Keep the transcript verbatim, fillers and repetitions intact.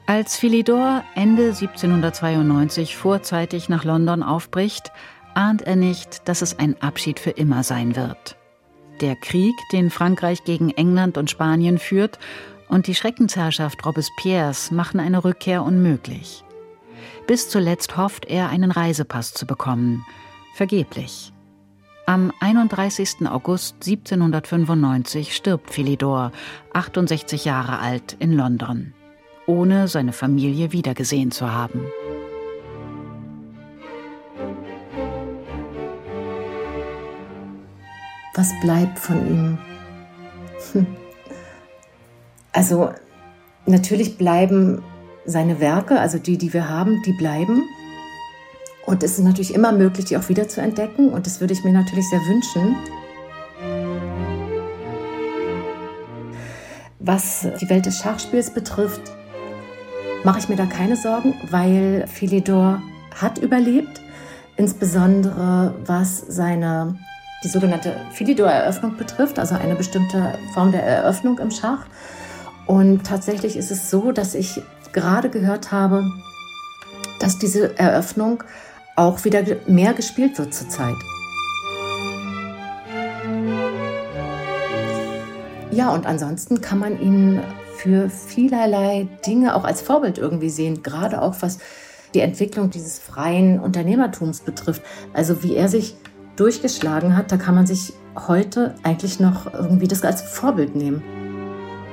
Als Philidor Ende siebzehnhundertzweiundneunzig vorzeitig nach London aufbricht, ahnt er nicht, dass es ein Abschied für immer sein wird. Der Krieg, den Frankreich gegen England und Spanien führt, und die Schreckensherrschaft Robespierres machen eine Rückkehr unmöglich. Bis zuletzt hofft er, einen Reisepass zu bekommen. Vergeblich. Am einunddreißigsten August siebzehnhundertfünfundneunzig stirbt Philidor, achtundsechzig Jahre alt, in London, ohne seine Familie wiedergesehen zu haben. Was bleibt von ihm? Hm. Also natürlich bleiben seine Werke, also die, die wir haben, die bleiben. Und es ist natürlich immer möglich, die auch wieder zu entdecken. Und das würde ich mir natürlich sehr wünschen. Was die Welt des Schachspiels betrifft, mache ich mir da keine Sorgen, weil Philidor hat überlebt. Insbesondere was seine, die sogenannte Philidor-Eröffnung betrifft, also eine bestimmte Form der Eröffnung im Schach. Und tatsächlich ist es so, dass ich gerade gehört habe, dass diese Eröffnung auch wieder mehr gespielt wird zurzeit. Ja, und ansonsten kann man ihn für vielerlei Dinge auch als Vorbild irgendwie sehen, gerade auch was die Entwicklung dieses freien Unternehmertums betrifft. Also wie er sich durchgeschlagen hat, da kann man sich heute eigentlich noch irgendwie das als Vorbild nehmen.